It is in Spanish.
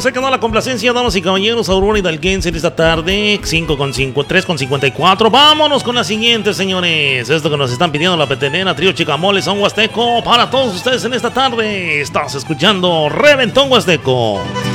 Pues hay que dar la complacencia, damas y caballeros, Aurora Hidalguense en esta tarde, 3:54. Vámonos con la siguiente, señores. Esto que nos están pidiendo la petelera, Trío Chicamole, Son Huasteco. Para todos ustedes en esta tarde, estás escuchando Reventón Huasteco.